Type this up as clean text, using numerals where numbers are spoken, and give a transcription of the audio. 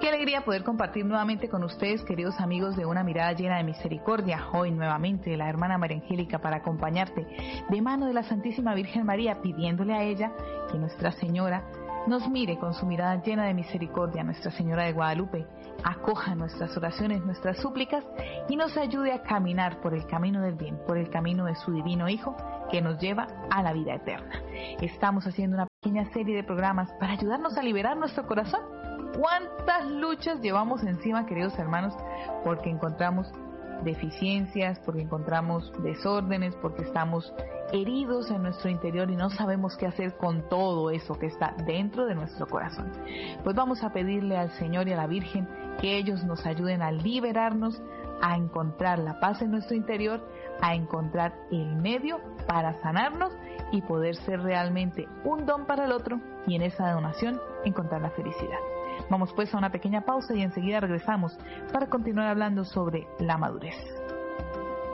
Qué alegría poder compartir nuevamente con ustedes, queridos amigos de Una Mirada Llena de Misericordia. Hoy nuevamente la hermana María Angélica para acompañarte de mano de la Santísima Virgen María, pidiéndole a ella que Nuestra Señora nos mire con su mirada llena de misericordia. Nuestra Señora de Guadalupe acoja nuestras oraciones, nuestras súplicas y nos ayude a caminar por el camino del bien, por el camino de su divino Hijo que nos lleva a la vida eterna. Estamos haciendo una pequeña serie de programas para ayudarnos a liberar nuestro corazón. ¿Cuántas luchas llevamos encima, queridos hermanos? Porque encontramos deficiencias, porque encontramos desórdenes, porque estamos heridos en nuestro interior y no sabemos qué hacer con todo eso que está dentro de nuestro corazón. Pues vamos a pedirle al Señor y a la Virgen que ellos nos ayuden a liberarnos, a encontrar la paz en nuestro interior, a encontrar el medio para sanarnos y poder ser realmente un don para el otro y en esa donación encontrar la felicidad. Vamos pues a una pequeña pausa y enseguida regresamos para continuar hablando sobre la madurez.